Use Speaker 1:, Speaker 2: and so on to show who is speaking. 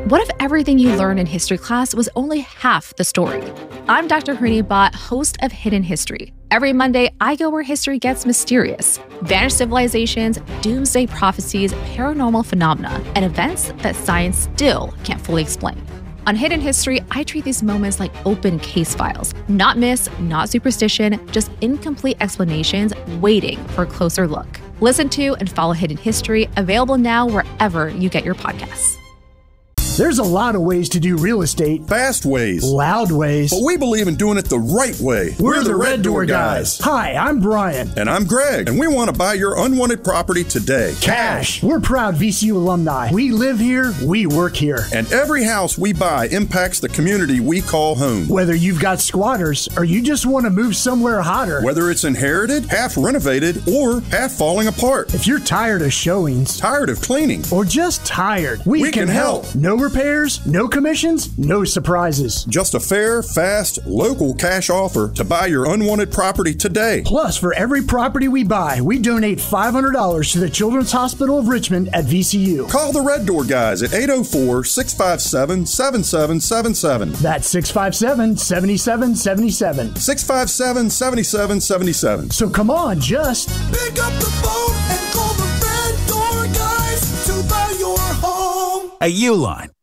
Speaker 1: What if everything you learned in history class was only half the story? I'm Dr. Harini Bhatt, host of Hidden History. Every Monday, I go where history gets mysterious. Vanished civilizations, doomsday prophecies, paranormal phenomena, and events that science still can't fully explain. On Hidden History, I treat these moments like open case files. Not myths, not superstition, just incomplete explanations waiting for a closer look. Listen to and follow Hidden History, available now wherever you get your podcasts.
Speaker 2: There's a lot of ways to do real estate.
Speaker 3: Fast ways.
Speaker 2: Loud ways.
Speaker 3: But we believe in doing it the right way.
Speaker 2: We're the Red Door Guys. Hi, I'm Brian.
Speaker 3: And I'm Greg. And we want to buy your unwanted property today.
Speaker 2: Cash. We're proud VCU alumni. We live here, we work here.
Speaker 3: And every house we buy impacts the community we call home.
Speaker 2: Whether you've got squatters or you just want to move somewhere hotter.
Speaker 3: Whether it's inherited, half renovated, or half falling apart.
Speaker 2: If you're tired of showings.
Speaker 3: Tired of cleaning.
Speaker 2: Or just tired. We can help. No repairs, no commissions, no surprises.
Speaker 3: Just a fair, fast, local cash offer to buy your unwanted property today.
Speaker 2: Plus, for every property we buy, we donate $500 to the Children's Hospital of Richmond at VCU.
Speaker 3: Call the Red Door Guys at 804-657-7777.
Speaker 2: That's 657-7777.
Speaker 3: 657-7777.
Speaker 2: So come on, just
Speaker 4: pick up the phone and call the Red Door Guys to buy your home.
Speaker 5: A Uline